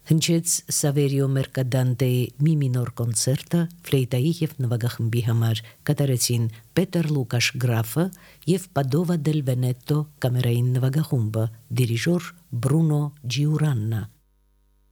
Հնչեց Սավերիո Մերկադանտեի մի մինոր կոնցերտը ֆլեյտայի եւ նվագախմբի համար կատարեցին Պետեր Լուկաշ Գրաֆը եւ Падova del Veneto կամերային նվագախումբը դիրիժոր Բրունո Ջիուրաննա